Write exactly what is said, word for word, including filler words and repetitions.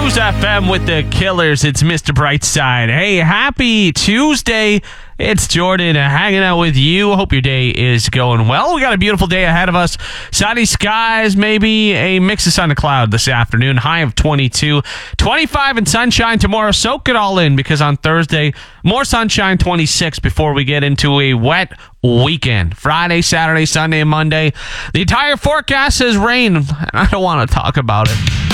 Cruise F M with the Killers. It's Mister Brightside. Hey, happy Tuesday. It's Jordan hanging out with you. Hope your day is going well. We got a beautiful day ahead of us. Sunny skies, maybe a mix of sun and cloud this afternoon. High of twenty-two. twenty-five and sunshine tomorrow. Soak it all in because on Thursday, more sunshine, twenty-six before we get into a wet weekend. Friday, Saturday, Sunday, and Monday. The entire forecast says rain. I don't want to talk about it.